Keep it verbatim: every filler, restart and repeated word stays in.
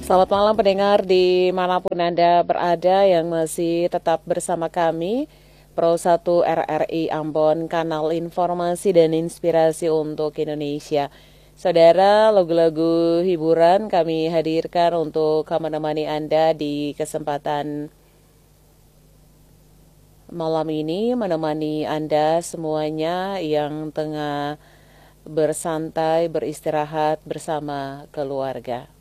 Selamat malam pendengar dimanapun Anda berada yang masih tetap bersama kami Pro satu R R I Ambon, kanal informasi dan inspirasi untuk Indonesia. Saudara, lagu-lagu hiburan kami hadirkan untuk menemani Anda di kesempatan malam ini, menemani Anda semuanya yang tengah bersantai, beristirahat bersama keluarga.